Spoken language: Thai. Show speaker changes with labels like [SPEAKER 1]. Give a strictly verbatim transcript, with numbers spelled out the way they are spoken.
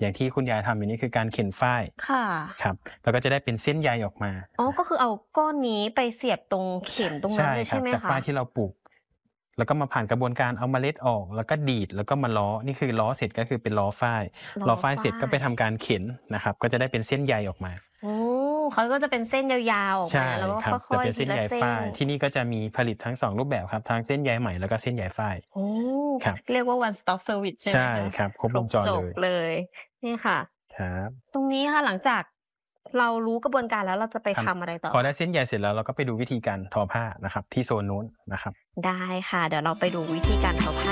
[SPEAKER 1] อย่างที่คุณยายทำอยู่นี่คือการเข็นฝ้าย
[SPEAKER 2] ค่ะ
[SPEAKER 1] ครับแล้วก็จะได้เป็นเส้นใยออกมา
[SPEAKER 2] อ๋อก็คือเอาก้อนนี้ไปเสียบตรงเข็มตรงนั้นเลย
[SPEAKER 1] ใช่
[SPEAKER 2] ใช่ไหม
[SPEAKER 1] ครับจาก
[SPEAKER 2] คะ
[SPEAKER 1] ฝ้ายที่เราปลูก แล้วก็มาผ่านกระบวนการเอาเมล็ดออก แล้วก็ดีด แล้วก็มาล้อ นี่คือล้อเสร็จก็คือเป็นล้อฝ้าย
[SPEAKER 2] ล้อ
[SPEAKER 1] ล้อฝ้ายเสร็จก็ไป
[SPEAKER 2] ฝ้าย
[SPEAKER 1] ทำการเข็นนะครับ ก็จะได้เป็นเส้นใยออกมา
[SPEAKER 2] โอ้ เขาก็จะเป็นเส้นยาวๆออก
[SPEAKER 1] ใช
[SPEAKER 2] มา
[SPEAKER 1] ่
[SPEAKER 2] แล้วก็
[SPEAKER 1] ครับ
[SPEAKER 2] ค
[SPEAKER 1] จะ
[SPEAKER 2] ่อย
[SPEAKER 1] เป็น
[SPEAKER 2] ๆ
[SPEAKER 1] เ
[SPEAKER 2] ท
[SPEAKER 1] สี้น
[SPEAKER 2] ล
[SPEAKER 1] ใ
[SPEAKER 2] ะ
[SPEAKER 1] ย
[SPEAKER 2] เส้
[SPEAKER 1] ฝ้าย
[SPEAKER 2] น
[SPEAKER 1] ที่นี่ก็จะมีผลิตทั้ง สอง รูปแบบครับ ทั้งเส้นใยไหมแล้วก็เส้นใยฝ้าย
[SPEAKER 2] โอ้
[SPEAKER 1] ครับ
[SPEAKER 2] เรียกว่า one stop service ใช่ไห
[SPEAKER 1] ใช
[SPEAKER 2] ม่คะ
[SPEAKER 1] ครับ ครบ
[SPEAKER 2] ครบ
[SPEAKER 1] วงจร
[SPEAKER 2] จบ
[SPEAKER 1] เลย
[SPEAKER 2] เลย นี่ค่ะ
[SPEAKER 1] ครับ
[SPEAKER 2] ตรงนี้ค่ะ หลังจากเรารู้กระบวนการแล้ว เราจะไป
[SPEAKER 1] ครับ
[SPEAKER 2] ทำอะไรต่อค
[SPEAKER 1] พอได้
[SPEAKER 2] ะ?
[SPEAKER 1] เส้นใยเสร็จแล้ว เราก็ไปดูวิธีการทอผ้านะครับ ที่โซนนู้นนะครับ
[SPEAKER 2] ได้ค่ะ เดี๋ยวเราไปดูวิธีการทอผ้า